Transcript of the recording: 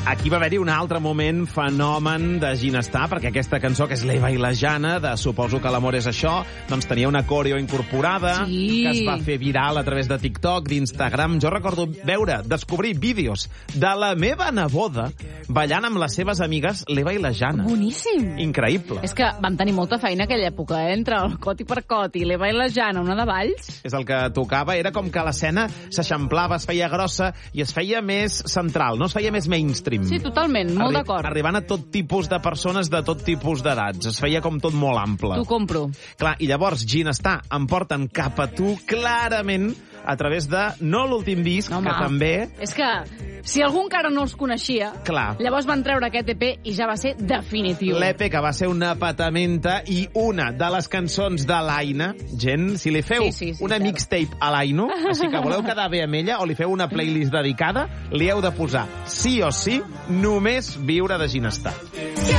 Aquí va haver-hi un altre moment fenomen de Ginestar, perquè aquesta cançó, que és l'Eva i la Jana, de Suposo que l'amor és això, doncs tenia una coreo incorporada, Sí. que es va fer viral a través de TikTok, d'Instagram. Jo recordo descobrir vídeos de la meva neboda ballant amb les seves amigues l'Eva i la Jana. Boníssim. Increïble. És que vam tenir molta feina aquella època, entre el Coti per Coti, l'Eva i la Jana, una de balls. És el que tocava. Era com que l'escena s'eixamplava, es feia grossa i es feia més central, no es feia més mainstream. Sí, totalment, molt d'acord. Arribant a tot tipus de persones de tot tipus d'edats. Es feia com tot molt ample. T'ho compro. Clar, i llavors Ginestar em porten cap a tu clarament a través de no l'últim disc, Home, que també... És que si algú encara no els coneixia, Clar. llavors van treure aquest EP i ja va ser definitiu. L'EP, que va ser una patamenta i una de les cançons de l'Aina. Gent, si li feu Sí, una cert. mixtape a l'Aino, així que voleu quedar bé amb ella, o li feu una playlist dedicada, li heu de posar sí o sí només Viure de Ginestar.